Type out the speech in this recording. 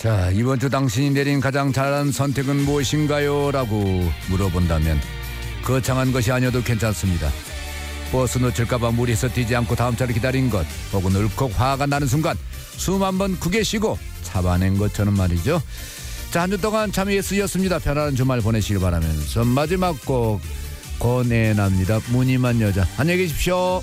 자, 이번 주 당신이 내린 가장 잘한 선택은 무엇인가요? 라고 물어본다면 거창한 것이 아니어도 괜찮습니다. 버스 놓칠까봐 무리해서 뛰지 않고 다음 차를 기다린 것, 혹은 울컥 화가 나는 순간 숨 한번 크게 쉬고 참아낸 것처럼 말이죠. 자, 한 주 동안 참 예스였습니다. 편안한 주말 보내시길 바라면서 마지막 곡 권애납니다. 무늬만 여자. 안녕히 계십시오.